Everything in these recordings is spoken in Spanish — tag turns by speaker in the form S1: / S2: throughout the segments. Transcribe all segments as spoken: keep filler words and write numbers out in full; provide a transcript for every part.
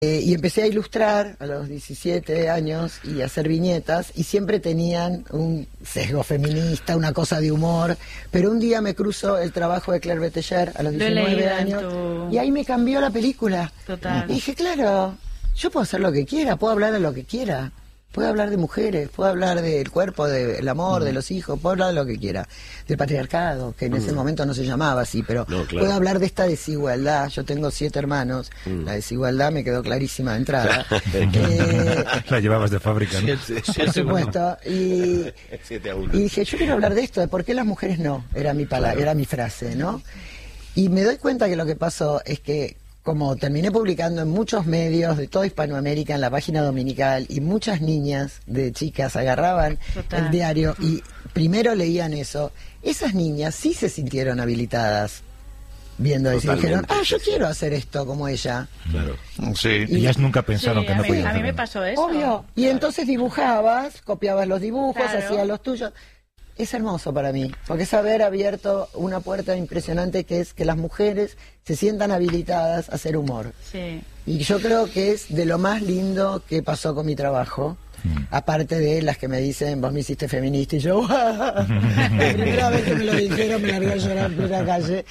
S1: Eh, y empecé a ilustrar a los diecisiete años y a hacer viñetas, y siempre tenían un sesgo feminista, una cosa de humor, pero un día me cruzo el trabajo de Claire Betteller a los diecinueve años tu... y ahí me cambió la película.
S2: Total.
S1: Y dije, claro, yo puedo hacer lo que quiera, puedo hablar de lo que quiera. Puedo hablar de mujeres, puedo hablar del cuerpo, del amor, mm. de los hijos, puedo hablar de lo que quiera. Del patriarcado, que en mm. ese momento no se llamaba así, pero no, claro. puedo hablar de esta desigualdad. Yo tengo siete hermanos, mm. la desigualdad me quedó clarísima de entrada. eh,
S3: la llevabas de fábrica, ¿no?
S1: Siete, siete, por supuesto. Y, y dije, yo quiero hablar de esto, de por qué las mujeres no, era mi palabra, claro. era mi frase, ¿no? Y me doy cuenta que lo que pasó es que como terminé publicando en muchos medios de toda Hispanoamérica, en la página dominical, y muchas niñas de chicas agarraban Total. el diario y primero leían eso, esas niñas sí se sintieron habilitadas viendo eso y dijeron, ah, yo quiero hacer esto como ella.
S3: Claro. Sí. Y ellas nunca pensaron
S2: sí,
S3: que no
S2: mí,
S3: podían
S2: a mí
S3: hacerlo.
S2: me pasó eso.
S1: Obvio. Y claro. entonces dibujabas, copiabas los dibujos,
S2: claro.
S1: hacías los tuyos. Es hermoso para mí, porque es haber abierto una puerta impresionante, que es que las mujeres se sientan habilitadas a hacer humor.
S2: Sí.
S1: Y yo creo que es de lo más lindo que pasó con mi trabajo, mm. aparte de las que me dicen, vos me hiciste feminista, y yo, la primera vez que me lo dijeron me largué a llorar en plena calle.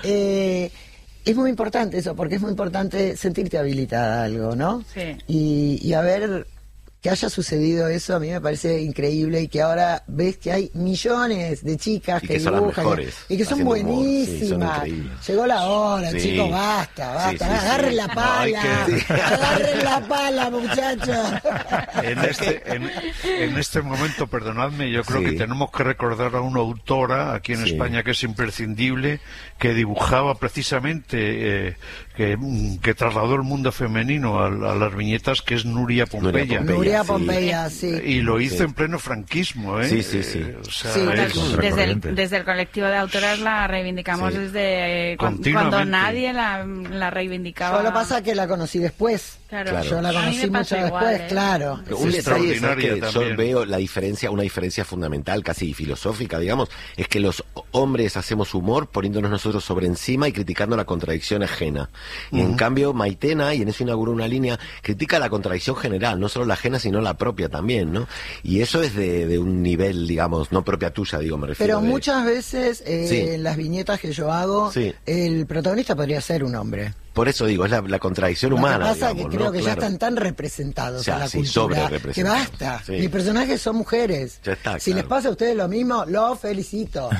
S1: Eh, es muy importante eso, porque es muy importante sentirte habilitada a algo, ¿no?
S2: Sí.
S1: Y, y a ver... que haya sucedido eso a mí me parece increíble, y que ahora ves que hay millones de chicas
S4: y
S1: que,
S4: que son
S1: dibujan
S4: las mejores,
S1: y que son buenísimas. Sí, son llegó la hora, sí. chicos, basta, basta, sí, sí, agarren sí. la pala, no, que... agarren la pala, muchachos.
S5: En este, en, en este momento, perdonadme, yo creo sí. que tenemos que recordar a una autora aquí en sí. España que es imprescindible, que dibujaba precisamente, eh, que, que trasladó el mundo femenino a, a las viñetas, que es Nuria Pompeya.
S1: Nuria Pompeya, sí. sí.
S5: Y lo hizo
S4: sí.
S5: en pleno franquismo, ¿eh?
S4: Sí, sí, sí.
S5: Eh, o sea,
S1: sí
S5: es...
S2: desde, el, desde el colectivo de autoras la reivindicamos sí. desde cuando, cuando nadie la, la reivindicaba.
S1: Solo pasa que la conocí después.
S2: Claro.
S4: Claro.
S1: Yo la conocí mucho
S2: igual,
S1: después,
S2: ¿eh?
S1: claro.
S4: Pero un detalle es que
S5: también.
S4: yo veo la diferencia, una diferencia fundamental, casi filosófica, digamos, es que los hombres hacemos humor poniéndonos nosotros sobre encima y criticando la contradicción ajena. Y uh-huh. en cambio Maitena, y en eso inauguró una línea, critica la contradicción general, no solo la ajena, sino la propia también, ¿no? Y eso es de, de un nivel, digamos, no propia tuya, digo, me refiero.
S1: Pero
S4: de...
S1: muchas veces eh,
S4: sí.
S1: en las viñetas que yo hago, sí. el protagonista podría ser un hombre.
S4: Por eso digo, es la, la contradicción humana.
S1: Lo que pasa
S4: digamos,
S1: que creo
S4: ¿no?
S1: que
S4: claro.
S1: ya están tan representados
S4: o sea,
S1: en la
S4: sí,
S1: cultura que basta.
S4: Sí.
S1: Mis personajes son mujeres.
S4: Ya está,
S1: si
S4: claro.
S1: les pasa a ustedes lo mismo, los felicito.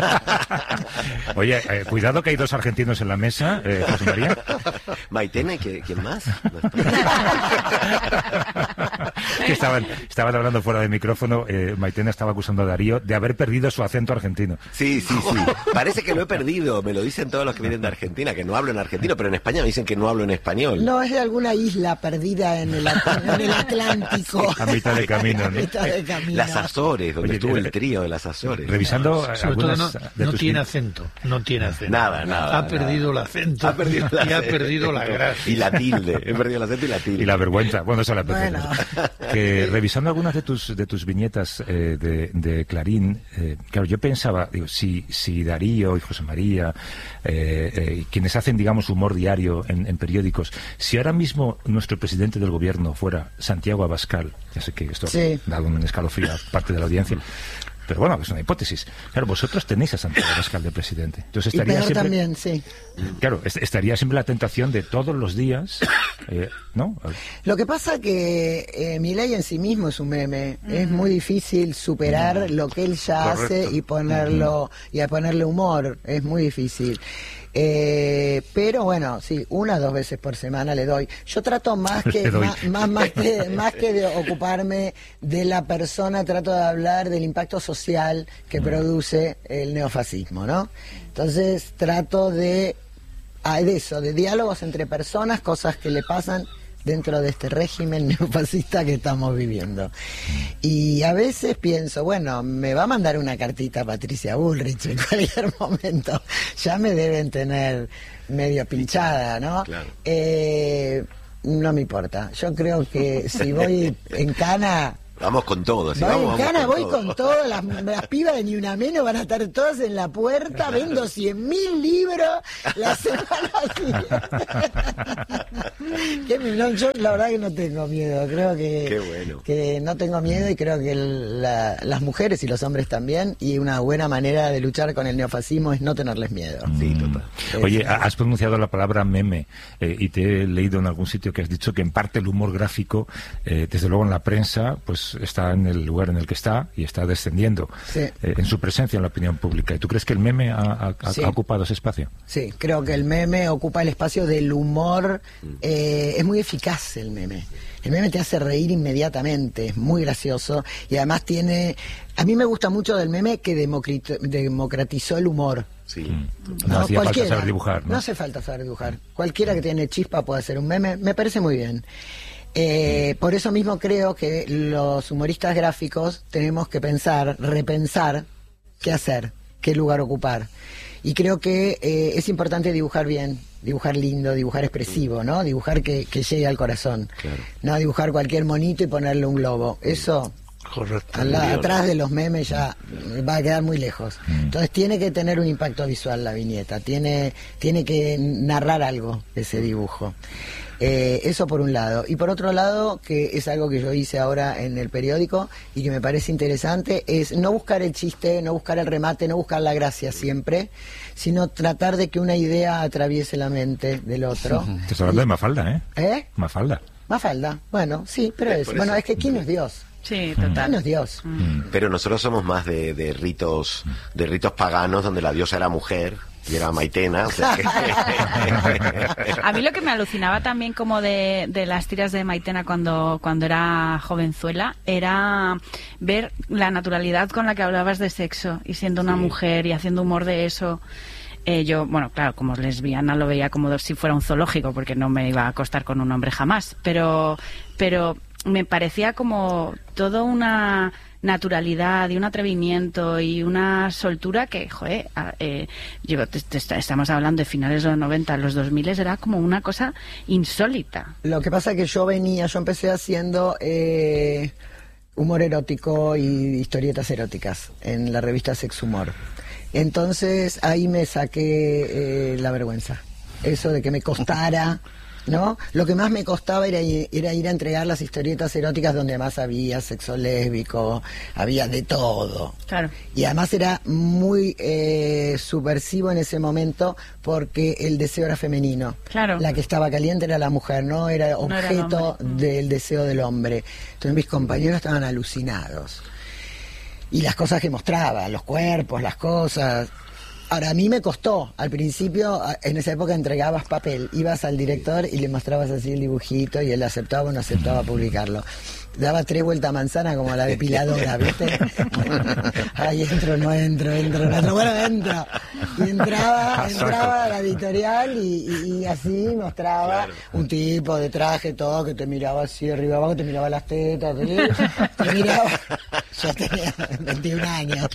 S3: Oye, eh, cuidado que hay dos argentinos en la mesa, eh, José María.
S4: Maitena, ¿y quién más?
S3: que estaban, estaban hablando fuera de micrófono, eh, Maitena estaba acusando a Darío de haber perdido su acento argentino.
S4: Sí, sí, sí. Parece que lo he perdido, me lo dicen todos los que vienen de Argentina, que no hablo en argentino, pero en España me dicen que no hablo en español.
S1: No, es de alguna isla perdida en el, en el Atlántico.
S3: Sí, a mitad de camino, ¿no?
S1: A mitad de camino.
S4: Las Azores, donde Oye, estuvo el trío de las Azores.
S3: Revisando
S6: Sobre
S3: algunas
S6: todo no,
S3: de
S6: no
S3: tus
S6: tiene
S3: vi-
S6: acento, no tiene acento.
S4: Nada, nada.
S6: Ha perdido
S4: nada.
S6: el acento,
S4: ha perdido el
S6: y ha
S4: acento.
S6: perdido la gracia.
S4: Y la tilde, he perdido el acento y la tilde.
S3: Y la vergüenza, bueno, eso la
S1: Bueno.
S3: que revisando algunas de tus de tus viñetas eh, de, de Clarín, eh, claro, yo pensaba, digo, si, si Darío y José María, eh, eh, quienes hacen, digamos, humor diario en, en periódicos, si ahora mismo nuestro presidente del gobierno fuera Santiago Abascal, ya sé que esto
S1: sí.
S3: da un escalofrío a parte de la audiencia, pero bueno, es una hipótesis. Claro, vosotros tenéis a Santiago Abascal de presidente. Entonces
S1: Y
S3: estaría
S1: peor
S3: siempre,
S1: también, sí.
S3: Claro, est- estaría siempre la tentación de todos los días, eh, ¿no?
S1: Lo que pasa que eh, Milei en sí mismo es un meme. Mm. Es muy difícil superar mm. lo que él ya
S5: Correcto.
S1: hace y ponerlo mm. y a ponerle humor. Es muy difícil. Eh, pero bueno, sí, una o dos veces por semana le doy. Yo trato más que más, más, más que más que de ocuparme de la persona, trato de hablar del impacto social que mm. produce el neofascismo, ¿no? Entonces trato de, ah, de eso, de diálogos entre personas, cosas que le pasan dentro de este régimen neofascista que estamos viviendo. Y a veces pienso, bueno, me va a mandar una cartita a Patricia Bullrich en cualquier momento. Ya me deben tener medio pinchada, ¿no?
S4: Claro.
S1: Eh, no me importa. Yo creo que si voy en cana,
S4: Vamos con todo. ¿Sí?
S1: Voy,
S4: vamos,
S1: Cana,
S4: vamos
S1: voy con todo. Las, las pibas de Ni Una Menos van a estar todas en la puerta. Vendo cien mil libros la semana siguiente. No, yo la verdad que no tengo miedo. Creo que,
S4: Qué bueno.
S1: que no tengo miedo y creo que el, la, las mujeres y los hombres también. Y una buena manera de luchar con el neofascismo es no tenerles miedo.
S4: Sí, total.
S3: Oye, has pronunciado la palabra meme eh, y te he leído en algún sitio que has dicho que en parte el humor gráfico, eh, desde luego en la prensa, pues está en el lugar en el que está y está descendiendo
S1: sí.
S3: eh, en su presencia en la opinión pública. ¿Y tú crees que el meme ha, ha,
S1: sí.
S3: ha ocupado ese espacio?
S1: Sí, creo que el meme ocupa el espacio del humor. Eh, es muy eficaz el meme. El meme te hace reír inmediatamente, es muy gracioso y además tiene... A mí me gusta mucho del meme que democratizó el humor.
S4: Sí.
S3: No, no hacía
S1: Cualquiera.
S3: falta saber dibujar, ¿no?
S1: No hace falta saber dibujar. Cualquiera que tiene chispa puede hacer un meme. Me parece muy bien. Eh, por eso mismo creo que los humoristas gráficos tenemos que pensar, repensar qué hacer, qué lugar ocupar. Y creo que eh, es importante dibujar bien, dibujar lindo, dibujar expresivo, ¿no? Dibujar que, que llegue al corazón.
S4: Claro.
S1: No dibujar cualquier monito y ponerle un globo. Eso...
S5: Correcto.
S1: Al, atrás de los memes ya va a quedar muy lejos. Entonces tiene que tener un impacto visual la viñeta, tiene, tiene que narrar algo ese dibujo. Eh, eso por un lado. Y por otro lado, que es algo que yo hice ahora en el periódico y que me parece interesante, es no buscar el chiste, no buscar el remate, no buscar la gracia siempre, sino tratar de que una idea atraviese la mente del otro.
S3: Te estoy hablando de Mafalda, ¿eh?
S1: ¿Eh?
S3: Mafalda.
S1: Mafalda. Bueno, sí, pero
S4: Eh,
S1: es,
S4: por
S1: bueno,
S4: eso.
S1: es que ¿quién no es Dios?
S2: Sí, total.
S1: ¿Quién no es Dios?
S4: Pero nosotros somos más de, de ritos de ritos paganos donde la diosa era mujer y era Maitena. O sea que...
S2: A mí lo que me alucinaba también como de, de las tiras de Maitena cuando, cuando era jovenzuela era ver la naturalidad con la que hablabas de sexo y siendo una
S4: Sí.
S2: mujer y haciendo humor de eso. Eh, yo, bueno, claro, como lesbiana lo veía como si fuera un zoológico porque no me iba a acostar con un hombre jamás, pero, pero me parecía como toda una naturalidad y un atrevimiento y una soltura que, joder, eh, yo, te, te, estamos hablando de finales de los noventa, los dos mil, era como una cosa insólita.
S1: Lo que pasa es que yo venía, yo empecé haciendo eh, humor erótico y historietas eróticas en la revista Sex Humor. Entonces ahí me saqué eh, la vergüenza. Eso de que me costara, ¿no? Lo que más me costaba era, era ir a entregar las historietas eróticas donde más había sexo lésbico, había de todo.
S2: Claro.
S1: Y además era muy eh, subversivo en ese momento porque el deseo era femenino.
S2: Claro.
S1: La que estaba caliente era la mujer, no era
S2: No era el
S1: objeto
S2: hombre.
S1: del deseo del hombre. Entonces mis compañeros estaban alucinados. Y las cosas que mostraba, los cuerpos, las cosas. Ahora, a mí me costó. Al principio, en esa época entregabas papel, ibas al director y le mostrabas así el dibujito y él aceptaba o no aceptaba publicarlo. Daba tres vueltas a manzana como la depiladora, ¿viste? Ay, entro, no entro, entro, no entro. Bueno, entro. Y entraba, entraba a la editorial y, y, y así mostraba un tipo de traje, todo, que te miraba así arriba abajo, te miraba las tetas, te, te miraba... Yo tenía veintiún años.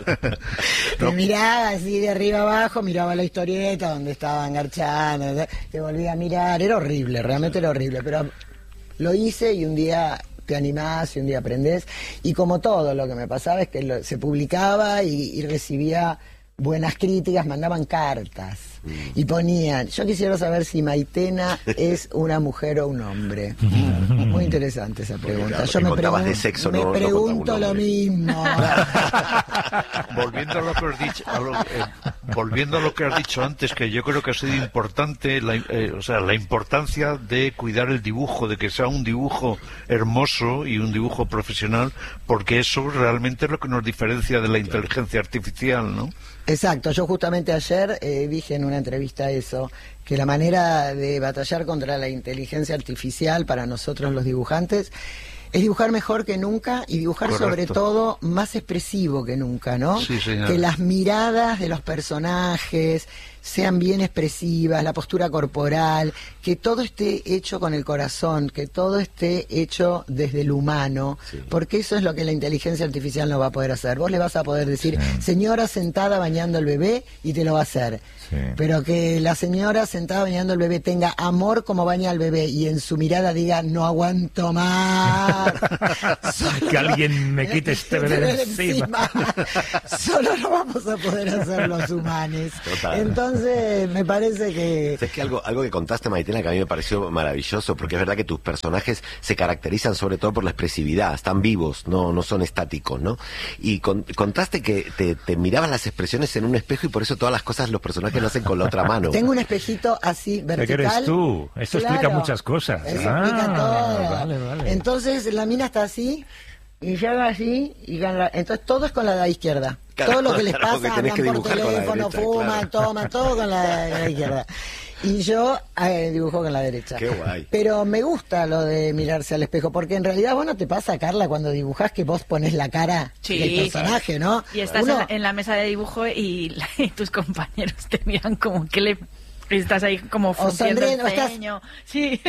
S1: Te miraba así de arriba abajo, miraba la historieta donde estaban garchando, te volvía a mirar. Era horrible, realmente era horrible, pero lo hice y un día te animás y un día aprendés. Y como todo, lo que me pasaba es que lo, se publicaba y, y recibía buenas críticas, mandaban cartas y ponían, yo quisiera saber si Maitena es una mujer o un hombre. Muy interesante esa pregunta.
S4: Claro,
S1: yo
S4: que
S1: me,
S4: contabas
S1: pregun-
S4: de sexo,
S1: me
S4: no- no
S1: pregunto
S4: contaba un
S1: lo
S4: hombre.
S1: mismo.
S5: Volviendo a lo que has dicho, a lo- eh, volviendo a lo que has dicho antes, que yo creo que ha sido importante, la, eh, o sea, la importancia de cuidar el dibujo, de que sea un dibujo hermoso y un dibujo profesional, porque eso realmente es lo que nos diferencia de la inteligencia artificial, ¿no?
S1: Exacto, yo justamente ayer eh, dije en una entrevista eso, que la manera de batallar contra la inteligencia artificial para nosotros los dibujantes es dibujar mejor que nunca y dibujar
S5: Correcto.
S1: sobre todo más expresivo que nunca, ¿no?
S5: Sí, señora.
S1: Que las miradas de los personajes sean bien expresivas, la postura corporal, que todo esté hecho con el corazón, que todo esté hecho desde el humano,
S4: Sí.
S1: porque eso es lo que la inteligencia artificial no va a poder hacer. Vos le vas a poder decir, señora sentada bañando al bebé, y te lo va a hacer.
S3: Sí.
S1: Pero que la señora sentada bañando al bebé tenga amor como baña al bebé y en su mirada diga, no aguanto más. dibujar.
S3: Que alguien me quite este bebé de encima.
S1: Solo lo vamos a poder hacer los humanos.
S4: Total.
S1: Entonces, me parece que...
S4: Es que algo, algo que contaste, Maitena, que a mí me pareció maravilloso, porque es verdad que tus personajes se caracterizan sobre todo por la expresividad, están vivos, no, no son estáticos, ¿no? Y con, contaste que te, te mirabas las expresiones en un espejo y por eso todas las cosas los personajes lo hacen con la otra mano.
S1: Tengo un espejito así, vertical.
S3: ¿Qué eres tú? Esto
S1: Claro,
S3: explica muchas cosas.
S1: Eso
S3: Ah,
S1: explica todo.
S3: Vale, vale.
S1: Entonces, la mina está así, y yo hago así, y con la- entonces todo es con la de la izquierda.
S4: Claro,
S1: todo lo que les
S4: claro,
S1: pasa,
S4: porque tenés que
S1: andan por
S4: dibujar con la
S1: teléfono,
S4: derecha,
S1: fuman,
S4: claro.
S1: toman, todo con la de la izquierda. Y yo eh, dibujo con la derecha.
S4: Qué guay.
S1: Pero me gusta lo de mirarse al espejo, porque en realidad vos no te pasa, Carla, cuando dibujás que vos pones la cara
S2: Sí.
S1: del personaje, ¿no?
S2: Y estás
S1: Uno-
S2: en, la, en la mesa de dibujo y, y tus compañeros te miran como que le... Estás ahí como frunciendo
S1: sonriendo,
S2: el
S1: estás-
S2: ceño. Sí.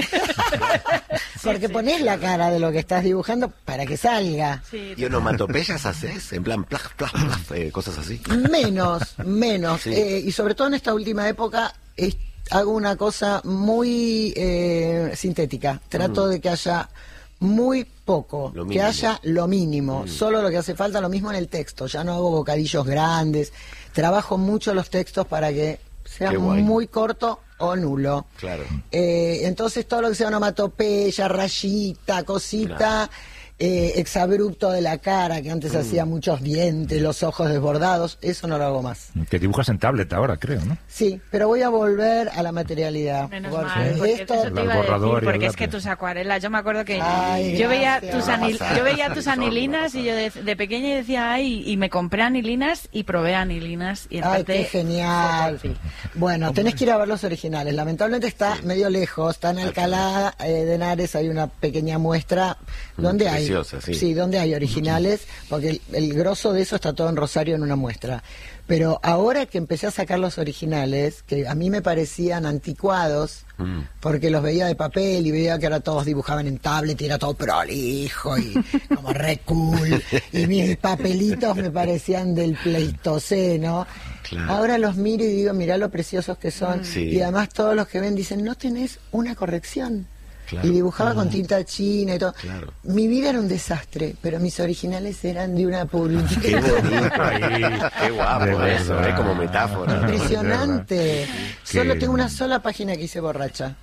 S1: porque
S2: sí.
S1: ponés la cara de lo que estás dibujando para que salga.
S2: Sí,
S4: ¿Y onomatopeyas haces? En plan, plaf, plaf, plaf, eh, cosas así.
S1: Menos, menos.
S4: Sí.
S1: Eh, y sobre todo en esta última época es- hago una cosa muy eh, sintética. Trato de que haya muy poco,
S4: Lo
S1: que
S4: mínimo.
S1: haya lo mínimo, solo lo que hace falta, lo mismo en el texto. Ya no hago bocadillos grandes, trabajo mucho los textos para que sea
S4: Qué guay.
S1: muy corto o nulo.
S4: Claro.
S1: Eh, entonces todo lo que sea onomatopeya, rayita, cosita, eh, exabrupto de la cara, que antes hacía muchos dientes, los ojos desbordados, eso no lo hago más.
S3: Que dibujas en tablet ahora, creo, ¿no?
S1: Sí, pero voy a volver a la materialidad.
S2: Menos
S1: porque
S2: mal, porque
S1: esto,
S2: eso te
S3: El
S2: iba a decir,
S3: borrador y el
S2: porque es que
S3: lápiz.
S2: tus acuarelas, yo me acuerdo que
S1: Ay,
S2: yo veía
S1: gracias.
S2: tus anil-
S4: Una pasada.
S2: yo veía tus
S4: Son una
S2: anilinas y yo de, de pequeña decía, ay, y me compré anilinas y probé anilinas y
S1: ay,
S2: empecé-
S1: qué genial.
S2: Sí.
S1: Bueno, tenés que ir a ver los originales. Lamentablemente está medio lejos, está en Alcalá eh, de Henares, hay una pequeña muestra donde hay,
S4: preciosa, sí.
S1: donde hay originales, porque el, el grosso de eso está todo en Rosario en una muestra. Pero ahora que empecé a sacar los originales, que a mí me parecían anticuados,
S4: Mm.
S1: porque los veía de papel y veía que ahora todos dibujaban en tablet y era todo prolijo y como re cool, y mis papelitos me parecían del Pleistoceno.
S4: Claro.
S1: Ahora los miro y digo, mirá lo preciosos que son.
S4: Sí.
S1: Y además todos los que ven dicen, no tenés una corrección.
S4: Claro.
S1: Y dibujaba con tinta china y todo.
S4: Claro.
S1: Mi vida era un desastre, pero mis originales eran de una
S4: Qué
S1: publicidad.
S4: bonito ahí, qué guapo
S3: De
S4: eso,
S3: verdad.
S4: ¿eh? Como metáfora. ¿no?
S1: Impresionante. Solo
S3: Qué-
S1: tengo una sola página que hice borracha.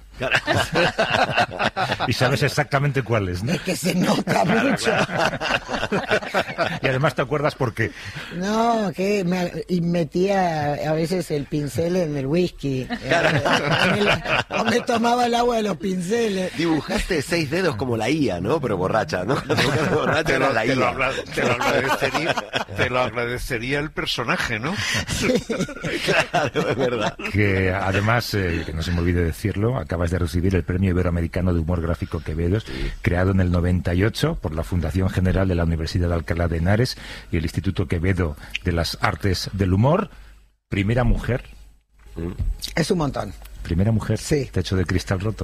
S3: Y sabes exactamente cuáles, ¿no?
S1: Es que se nota mucho.
S3: Y además te acuerdas por qué.
S1: No, que me, y metía a veces el pincel en el whisky. Eh, en el- o me tomaba el agua de los pinceles.
S4: Dibujaste seis dedos como la I A, ¿no? Pero borracha, ¿no? Dibujaste borracha
S5: Te
S4: era
S5: lo,
S4: la
S5: te lo
S4: I A.
S5: agra- te lo agradecería, te lo agradecería el personaje, ¿no?
S4: Claro, es verdad.
S3: Que además, eh, que no se me olvide decirlo, acabas de recibir el Premio Iberoamericano de Humor Gráfico Quevedos, creado en el noventa y ocho por la Fundación General de la Universidad de Alcalá de Henares y el Instituto Quevedo de las Artes del Humor. Primera mujer,
S1: Es un montón.
S3: primera mujer,
S1: Sí.
S3: techo de cristal roto.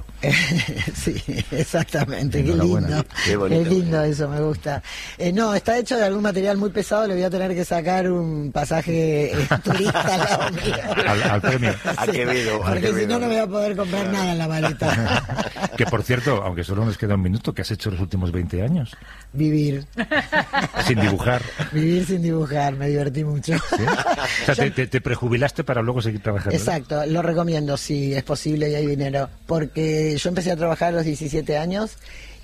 S1: Sí, exactamente. Qué
S3: Enhorabuena.
S1: lindo.
S4: Qué bonito.
S1: Qué lindo eso, me gusta. Eh, no, está hecho de algún material muy pesado. Le voy a tener que sacar un pasaje eh, turista al lado mío.
S3: Al, al premio.
S4: A Quevedo, a
S1: Porque si
S4: Quevedo.
S1: no, no voy a poder comprar nada en la maleta.
S3: Que por cierto, aunque solo nos queda un minuto, ¿qué has hecho los últimos veinte años?
S1: Vivir.
S3: Sin dibujar.
S1: Vivir sin dibujar. Me divertí mucho.
S3: ¿Sí? O sea, te, te- te prejubilaste para luego seguir trabajando.
S1: Exacto, lo recomiendo si es posible y hay dinero, porque yo empecé a trabajar a los diecisiete años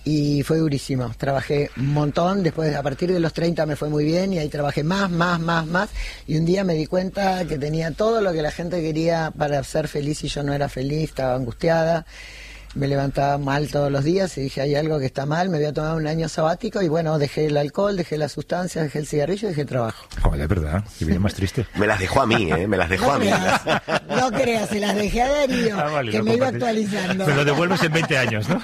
S1: y fue durísimo. Trabajé un montón, después a partir de los treinta me fue muy bien y ahí trabajé más, más, más, más y un día me di cuenta que tenía todo lo que la gente quería para ser feliz y yo no era feliz, estaba angustiada. Me levantaba mal todos los días y dije, hay algo que está mal, me voy a tomar un año sabático y bueno, dejé el alcohol, dejé las sustancias, dejé el cigarrillo y dejé el trabajo.
S3: Joder, de verdad, qué vida más triste.
S4: Me las dejó a mí, ¿eh? Me las dejó
S1: No
S4: a mí.
S1: creas, no creas, se las dejé a Darío,
S3: Ah, vale,
S1: que
S3: lo
S1: me iba
S3: compartís.
S1: actualizando.
S3: Me lo devuelves en veinte años, ¿no?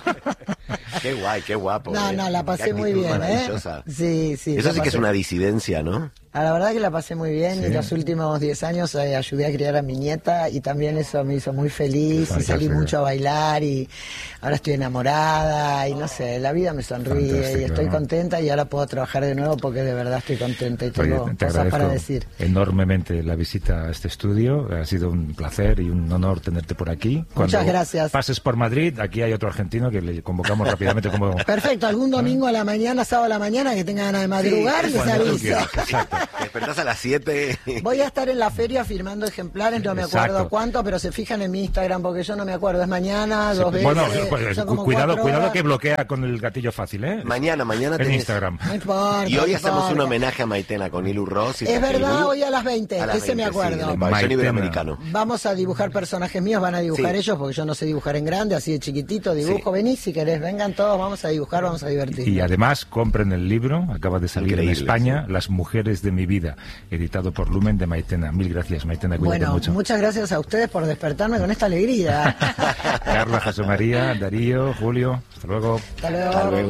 S4: Qué guay, qué guapo.
S1: No,
S4: ¿eh?
S1: no, la
S4: Qué
S1: pasé muy
S4: actitud
S1: bien, ¿eh?
S4: maravillosa.
S1: Sí, sí.
S4: Eso
S1: la
S4: sí que es
S1: pasé-
S4: una disidencia, ¿no?
S1: Ah, la verdad que la pasé muy bien
S3: Sí.
S1: y los últimos diez años eh, ayudé a criar a mi nieta y también eso me hizo muy feliz y salí
S3: Fantástico.
S1: mucho a bailar y ahora estoy enamorada y no sé, la vida me sonríe
S3: Fantástico,
S1: y estoy
S3: ¿no?
S1: contenta y ahora puedo trabajar de nuevo porque de verdad estoy contenta y tengo
S3: Oye, te
S1: cosas
S3: agradezco
S1: para decir.
S3: enormemente la visita a este estudio. Ha sido un placer y un honor tenerte por aquí.
S1: Muchas
S3: Cuando
S1: gracias.
S3: pases por Madrid, aquí hay otro argentino que le convocamos rápidamente como...
S1: Perfecto, algún domingo a la mañana, sábado a la mañana, que tenga ganas de madrugar,
S4: Sí,
S1: les
S3: cuando tú
S1: aviso.
S3: quieras, exacto.
S4: Te despertás a las siete.
S1: Voy a estar en la feria firmando ejemplares, no me acuerdo
S3: Exacto.
S1: cuánto, pero se fijan en mi Instagram, porque yo no me acuerdo, es mañana, dos veces.
S3: Bueno, pues,
S1: son como
S3: cuidado,
S1: cuatro
S3: cuidado
S1: horas.
S3: que bloquea con el gatillo fácil, ¿eh?
S4: Mañana, mañana
S3: En
S4: tenés...
S3: Instagram.
S1: No importa,
S4: Y hoy
S1: no
S4: hacemos un
S1: importa.
S4: homenaje a Maitena con Ilu Ross. y
S1: Es
S4: Jacqueline
S1: verdad,
S4: Wu.
S1: hoy a las veinte,
S4: A las
S1: ese me
S4: veinte, sí,
S1: acuerdo.
S4: en el pabellón
S3: Maitena.
S4: iberoamericano.
S1: Vamos a dibujar personajes míos, van a dibujar
S4: Sí.
S1: ellos, porque yo no sé dibujar en grande, así de chiquitito, dibujo, vení si querés, vengan todos, vamos a dibujar, vamos a divertir.
S3: Y además compren el libro, acaba de salir
S4: Increíble,
S3: en España,
S4: sí.
S3: Las mujeres de mi vida, editado por Lumen de Maitena. Mil gracias, Maitena, cuídate
S1: Bueno,
S3: mucho.
S1: muchas gracias a ustedes por despertarme con esta alegría.
S3: Carla, José María, Darío, Julio, hasta luego.
S1: Hasta luego.
S4: Hasta luego.